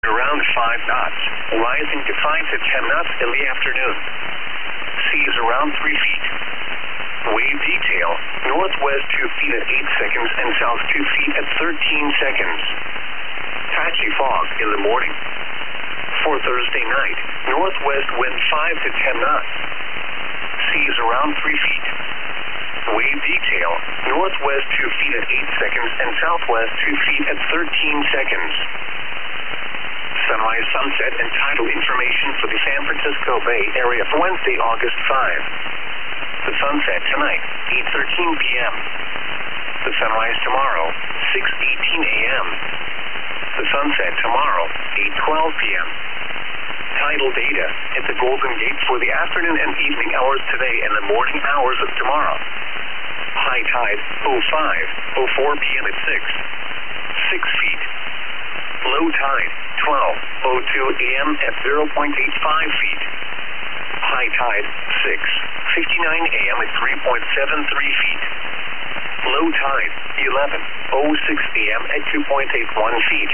around 5 knots, rising to 5 to 10 knots in the afternoon. Seas around 3 feet. Wave detail, northwest 2 feet at 8 seconds and south 2 feet at 13 seconds. Patchy fog in the morning. For Thursday night, northwest wind 5 to 10 knots. Seas around 3 feet. Wave detail, northwest 2 feet at 8 seconds and southwest 2 feet at 13 seconds. Sunrise, sunset, and tidal information for the San Francisco Bay Area for Wednesday, August 5. The sunset tonight, 8:13 p.m. The sunrise tomorrow, 6:18 a.m. The sunset tomorrow, 8:12 p.m. Tidal data at the Golden Gate for the afternoon and evening hours today and the morning hours of tomorrow. High tide, 05:04 p.m. at 6 feet. Low tide, 12:02 a.m. at 0.85 feet. High tide, 6:59 a.m. at 3.73 feet. Low tide, 11:06 a.m. at 2.81 feet.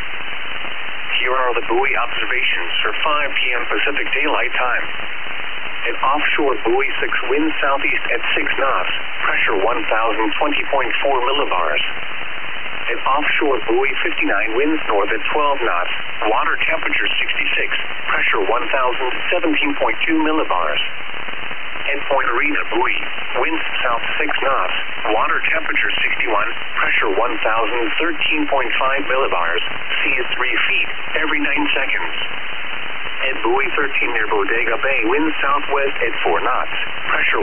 Here are the buoy observations for 5 p.m. Pacific Daylight Time. At offshore buoy 6, wind southeast at 6 knots, pressure 1,020.4 millibars. At offshore buoy 59, winds north at 12 knots, water temperature 66, pressure 1,017.2 millibars. At Point Arena buoy, winds south 6 knots, water temperature 61, pressure 1,013.5 millibars, sea is 3 feet every 9 seconds. At buoy 13 near Bodega Bay, winds southwest at 4 knots, pressure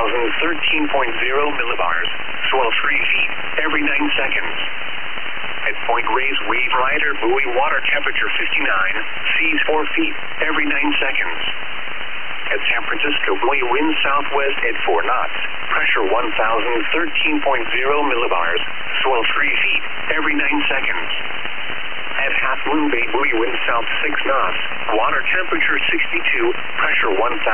1,013.0 millibars, swell 3 feet every 9 seconds. At Point Reyes Wave Rider buoy, water temperature 59, seas 4 feet every 9 seconds. At San Francisco buoy, wind southwest at 4 knots, pressure 1,013.0 millibars, swell 3 feet every 9 seconds. At Half Moon Bay buoy, wind south 6 knots, water temperature 62, pressure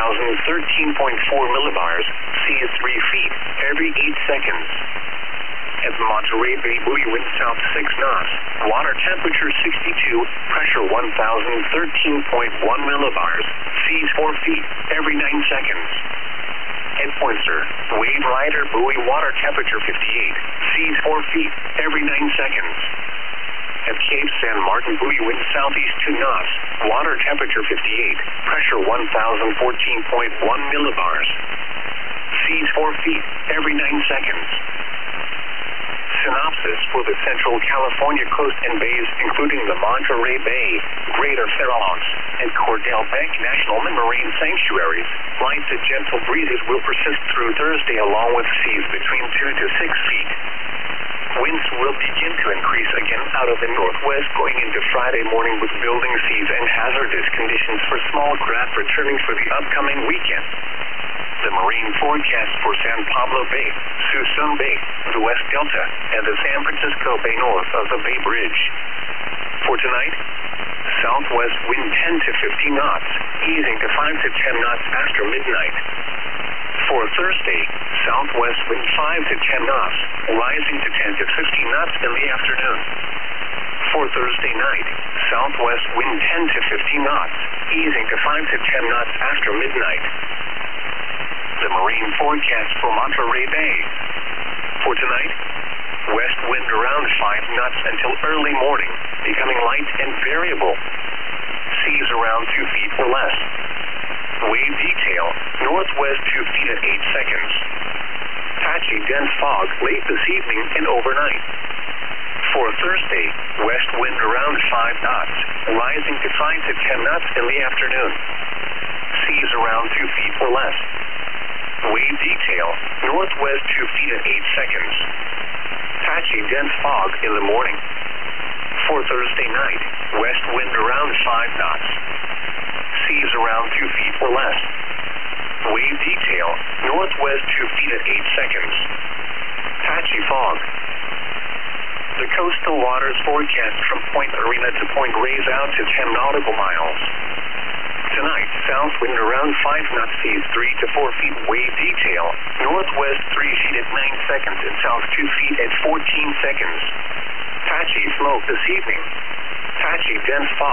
1,013.4 millibars, sea is 3 feet every 8 seconds. At Monterey Bay buoy, wind south 6 knots, water temperature 62, pressure 1,013.1 millibars, seas 4 feet every 9 seconds. At Poinsett, Wave Rider buoy, water temperature 58, seas 4 feet every 9 seconds. At Cape San Martin buoy, wind southeast 2 knots, water temperature 58, pressure 1,014.1 millibars, seas 4 feet every 9 seconds. Synopsis for the Central California coast and bays, including the Monterey Bay, Greater Farallones, and Cordell Bank National Marine Sanctuaries. Light to gentle breezes will persist through Thursday along with seas between 2 to 6 feet. Winds will begin to increase again out of the northwest going into Friday morning with building seas and hazardous conditions for small craft returning for the upcoming weekend. The marine forecast for San Pablo Bay, Suisun Bay, the West Delta, and the San Francisco Bay north of the Bay Bridge. For tonight, southwest wind 10 to 15 knots, easing to 5 to 10 knots after midnight. For Thursday, southwest wind 5 to 10 knots, rising to 10 to 15 knots in the afternoon. For Thursday night, southwest wind 10 to 15 knots, easing to 5 to 10 knots after midnight. The marine forecast for Monterey Bay. For tonight, west wind around 5 knots until early morning, becoming light and variable. Seas around 2 feet or less. Wave detail, northwest 2 feet at 8 seconds. Patchy dense fog late this evening and overnight. For Thursday, west wind around 5 knots, rising to 5 to 10 knots in the afternoon. Seas around 2 feet or less. Wave detail, northwest 2 feet at 8 seconds. Patchy dense fog in the morning. For Thursday night, west wind around 5 knots. Seas around 2 feet or less. Wave detail, northwest 2 feet at 8 seconds. Patchy fog. The coastal waters forecast from Point Arena to Point Reyes out to 10 nautical miles. Tonight, south wind around 5 knots, seas 3 to 4 feet, wave detail, northwest 3 feet at 9 seconds and south 2 feet at 14 seconds. Patchy smoke this evening. Patchy dense fog.